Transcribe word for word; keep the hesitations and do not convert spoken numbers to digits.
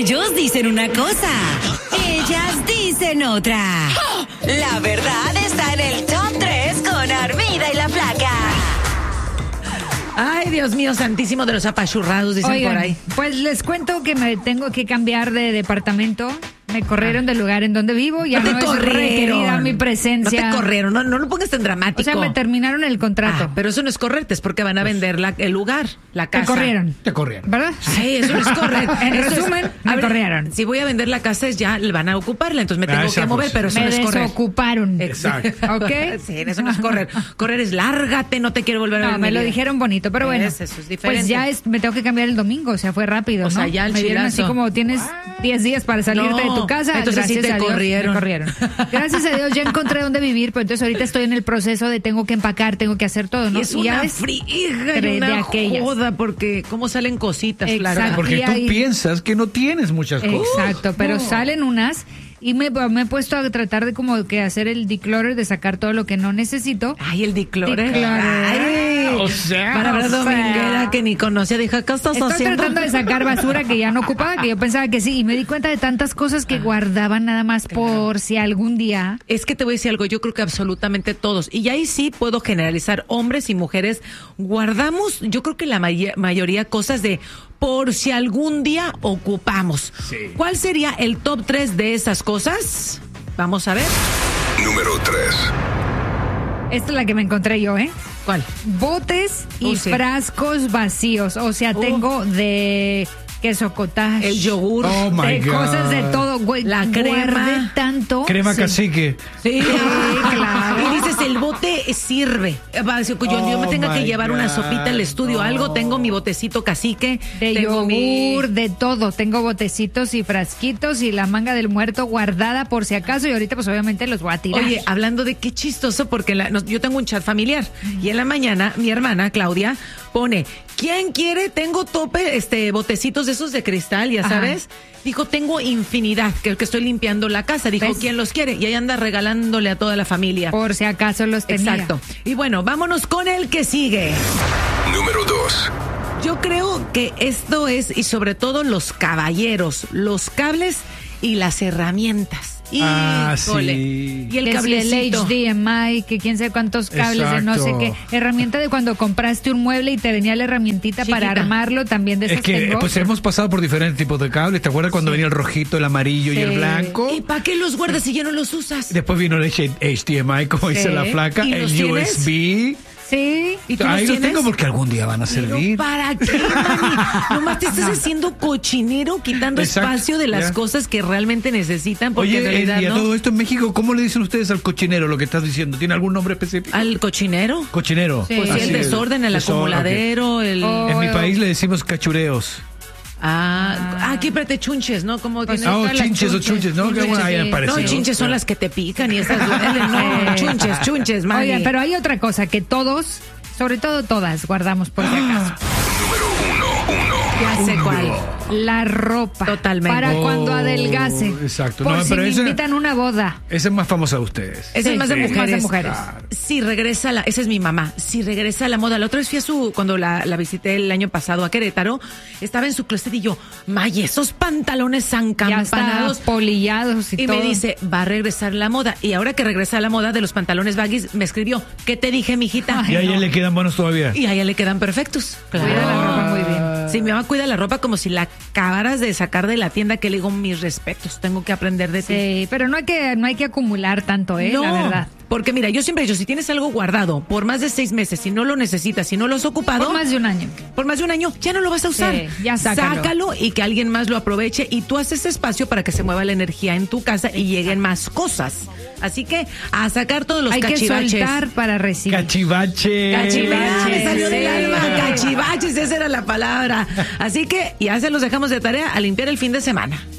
Ellos dicen una cosa, ellas dicen otra. La verdad está en el top tres con Armida y la Flaca. Ay, Dios mío, santísimo de los apachurrados, dicen Oigan, por ahí. pues les cuento que me tengo que cambiar de departamento. Me corrieron ah. del lugar en donde vivo. Ya no, no te es requerida mi presencia. No te corrieron, no, no lo pongas tan dramático. O sea, me terminaron el contrato. Ah, pero eso no es correcto, es porque van a vender la, el lugar, la casa. Te corrieron. Te corrieron. ¿Verdad? Sí, eso no es correcto. En Eso resumen, es, me ver, corrieron. Si voy a vender la casa, es ya van a ocuparla, entonces me tengo ah, que mover, pero eso me no es correr. Me desocuparon. Exacto. ¿Ok? Sí, eso no es correr. Correr es lárgate, no te quiero volver a ver. No, me lo dijeron bonito, pero bueno. Es, eso es diferente. Pues ya es, me tengo que cambiar el domingo, o sea, fue rápido, O sea, ¿no? ya el me dieron chilazo. así como tienes diez días para salirte No, de tu casa. entonces Gracias sí te a Dios, corrieron. me corrieron. Gracias a Dios ya encontré dónde vivir, pero entonces ahorita estoy en el proceso de tengo que empacar, tengo que hacer todo, ¿no? Y es y ya una es frija de y una aquellas. joda, porque cómo salen cositas, Exacto. claro. Porque Y tú ahí- piensas que no tienes muchas cosas. Exacto, pero no. salen unas y me, me he puesto a tratar de como que hacer el declutter, de sacar todo lo que no necesito. Ay, el diclore. Declutter. Ay, O sea, para ver o sea. dominguera que ni conocía, dijo, ¿qué estás Estoy haciendo? tratando de sacar basura que ya no ocupaba, que yo pensaba que sí, y me di cuenta de tantas cosas que guardaba nada más por si algún día. Es que te voy a decir algo, yo creo que absolutamente todos, y ahí sí puedo generalizar, hombres y mujeres, guardamos, yo creo que la may- mayoría cosas de por si algún día ocupamos. Sí. ¿Cuál sería el top tres de esas cosas? Vamos a ver. Número tres. Esta es la que me encontré yo, ¿eh? ¿Cuál? Botes y Oh, sí. frascos vacíos, o sea, Oh. tengo de queso cottage. El yogur. Oh, my de God. cosas de todo, güey. La crema. Guardé tanto. Crema Sí. cacique. Sí, claro. Y dices, el bote sirve. Va a decir, Yo, yo me Oh, tenga que my llevar una God, sopita al estudio, no. algo, tengo mi botecito cacique. De tengo yogur, mi- de todo. Tengo botecitos y frasquitos y la manga del muerto guardada por si acaso. Y ahorita, pues obviamente los voy a tirar. Oye, hablando de qué chistoso, porque la- nos- yo tengo un chat familiar y en la mañana mi hermana Claudia pone, ¿quién quiere? Tengo tope, este, botecitos de esos de cristal, ya Ajá. sabes. Dijo, tengo infinidad, que, que estoy limpiando la casa. Dijo, ¿Ves? ¿quién los quiere? Y ahí anda regalándole a toda la familia. por si acaso los tenía. Exacto. Y bueno, vámonos con el que sigue. Número dos. Yo creo que esto es, y sobre todo los caballeros, los cables y las herramientas. Ah, Híjole. sí. Y el Que si cablecito. H D M I, que quién sabe cuántos cables, de no sé Exacto. qué. Herramienta de cuando compraste un mueble y te venía la herramientita para Chiquita. armarlo, también de esas Es que tengo. pues hemos pasado por diferentes tipos de cables. ¿Te acuerdas cuando venía el rojito, el amarillo y el Sí. blanco? ¿Y para qué los guardas si ya no los usas? Después vino el H D M I, como dice Sí. la flaca, ¿Y el los U tienes? S B. Sí. ¿Y tú Ahí los los tienes? tengo porque algún día van a Pero servir. ¿para qué, Manny? Nomás te estás haciendo cochinero, quitando Exacto, espacio de las ya. cosas que realmente necesitan, porque Oye, en realidad eh, y a no. todo esto en México, ¿cómo le dicen ustedes al cochinero lo que estás diciendo? ¿Tiene algún nombre específico? ¿Al cochinero? Cochinero. Sí. Pues sí, Así el es. desorden, el Desorden, acumuladero, el... Oh. ok. En mi país le decimos cachureos. Ah, ah, aquí espérate, chunches, ¿no? Como Pues tiene- Ah, oh, todas las chinches o chunches, ¿no? chunches, Que bueno, ahí sí. han No, parecido. chinches son las que te pican y esas duelen. No, chunches, chunches, Manny. Oigan, pero hay otra cosa que todos, sobre todo todas, guardamos por si acaso. Número uno. Uno. Ya sé cuál. La ropa. Totalmente. Para Oh, cuando adelgace. exacto. Por No, si pero me ese- invitan a una boda. Esa es más famosa de ustedes. Esa Sí, es más de sí, mujeres. más de mujeres. Claro. Si regresa la, esa es mi mamá, si regresa la moda. La otra vez fui a su, cuando la, la visité el año pasado a Querétaro, estaba en su closet y yo, May, esos pantalones Ya están encampanados. polillados y, Y todo. me dice, va a regresar la moda. Y ahora que regresa la moda de los pantalones baggies, me escribió, ¿qué te dije, mijita? Ay, Y a ella no. le quedan buenos todavía. Y a ella le quedan perfectos. Cuida la ropa muy bien. Sí, mi mamá cuida la ropa como si la acabaras de sacar de la tienda, que le digo, mis respetos, tengo que aprender de ti. Sí, pero no hay que, no hay que acumular tanto, ¿eh? No, La verdad. porque mira, yo siempre he dicho, si tienes algo guardado por más de seis meses, si no lo necesitas, si no lo has ocupado, Por más de un año. por más de un año, ya no lo vas a usar. Sí, ya sácalo. y que alguien más lo aproveche y tú haces espacio para que se mueva la energía en tu casa y lleguen más cosas. Así que a sacar todos los Hay que cachivaches. soltar para recibir. Cachivache. Cachivaches, me salió del Sí. alma, cachivaches, esa era la palabra. Así que ya se los dejamos de tarea a limpiar el fin de semana.